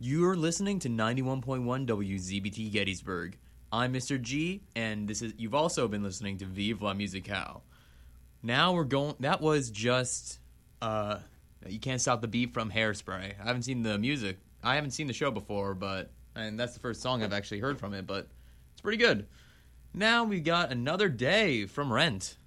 You're listening to 91.1 WZBT Gettysburg. I'm Mr. G, and you've also been listening to Vive la Musicale. Now we're going. That was just You Can't Stop the Beat from Hairspray. I haven't seen the music. I haven't seen the show before, and that's the first song I've actually heard from it, but it's pretty good. Now we got Another Day from Rent.